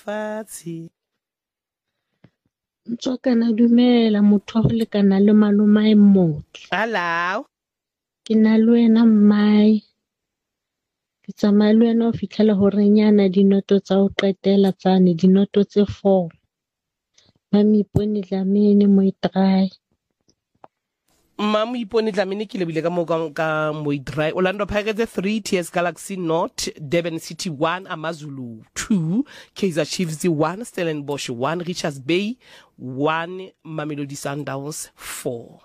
fatshe. Ntso kana dumela motho go lekana le malomai motle. Hello. Ke na le wena mmai. Ke tsamaya le wena o fitlhela gore nyana dinoto tsa o qetela tsane dinoto tse 4. Mami ipone Dlamini mo itry. Mama ipone Dlamini ke lebile ka Moitrai. Orlando Pirates 3, TS Galaxy North, Durban City 1, Amazulu 2, Kaizer Chiefs 1, Stellenbosch 1, Richards Bay 1, Mamelodi Sundowns 4.